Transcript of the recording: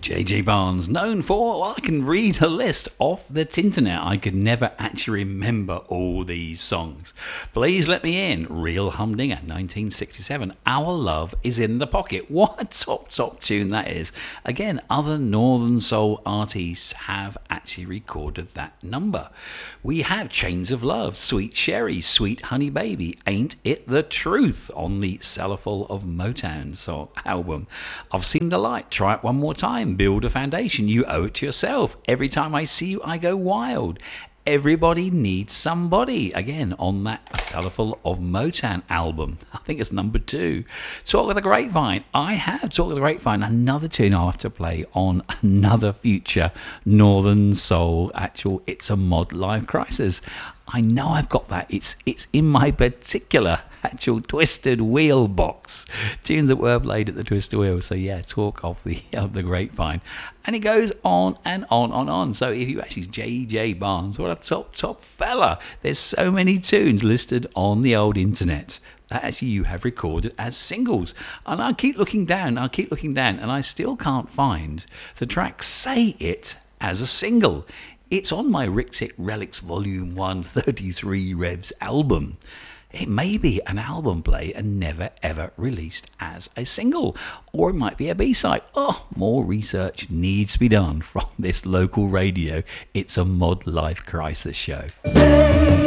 JJ Barnes, known for, well, I can read a list off the internet. I could never actually remember all these songs. Please Let Me In, Real Humdinger, 1967. Our Love Is in the Pocket. What a top tune that is. Again, other Northern Soul artists have actually recorded that number. We have Chains of Love, Sweet Sherry, Sweet Honey Baby, Ain't It the Truth on the Cellarful of Motown album. I've Seen the Light, Try It One More Time, Build a Foundation, You Owe It to Yourself, Every Time I See You I Go Wild, Everybody Needs Somebody, again on that Cellarful of Motown album. I think it's number 2. Talk of the Grapevine. I have Talk of the Grapevine, another tune I'll have to play on another future Northern Soul actual It's a Mod Live Crisis. I know I've got that. It's in my particular actual Twisted Wheel box. Tunes that were played at the Twisted Wheel. So yeah, Talk of the Grapevine. And it goes on and on and on. So if you actually, JJ Barnes, what a top fella. There's so many tunes listed on the old internet that actually you have recorded as singles. And I keep looking down, and I still can't find the track Say It as a single. It's on my Rixit Relics Volume 1 33 Revs album. It may be an album play and never ever released as a single. Or it might be a B-side. Oh, more research needs to be done from this local radio. It's a Mod Life Crisis show.